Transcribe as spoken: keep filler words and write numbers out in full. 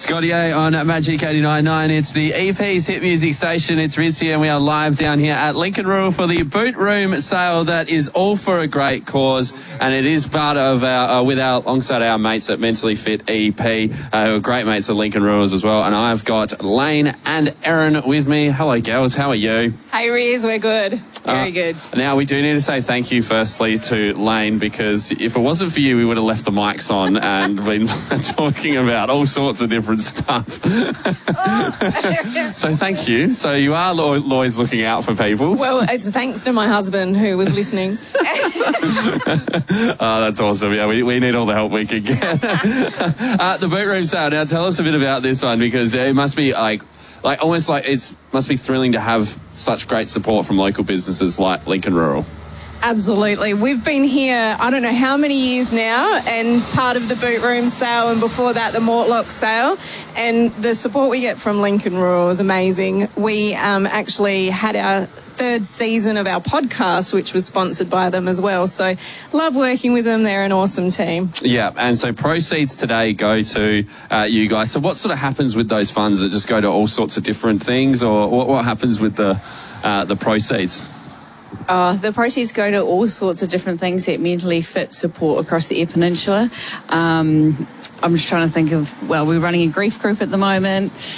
Scotty A on Magic eighty-nine point nine. It's the E P's hit music station. It's Riz here, and we are live down here at Lincoln Rural for the Boot Room sale that is all for a great cause, and it is part of our, uh, with our, alongside our mates at Mentally Fit E P, uh, who are great mates at Lincoln Rurals as well. And I've got Lane and Erin with me. Hello, girls. How are you? Hey, Riz. We're good. Very uh, good. Now, we do need to say thank you firstly to Lane, because if it wasn't for you, we would have left the mics on and been talking about all sorts of different stuff. So thank you. So you are always looking out for people. Well, it's thanks to my husband who was listening. Oh, that's awesome. Yeah, we, we need all the help we can get. uh, the Boot Room sale. Now, tell us a bit about this one, because it must be like, like almost like it must be thrilling to have such great support from local businesses like Lincoln Rural. Absolutely. We've been here, I don't know how many years now, and part of the Boot Room sale, and before that the Mortlock sale, and the support we get from Lincoln Rural is amazing. We um, actually had our third season of our podcast, which was sponsored by them as well. So love working with them. They're an awesome team. Yeah, and so proceeds today go to uh, you guys. So what sort of happens with those funds? That just go to all sorts of different things, or what, what happens with the uh, the proceeds? Uh, the proceeds go to all sorts of different things that Mentally Fit support across the Eyre Peninsula. Um, I'm just trying to think of, well, we're running a grief group at the moment.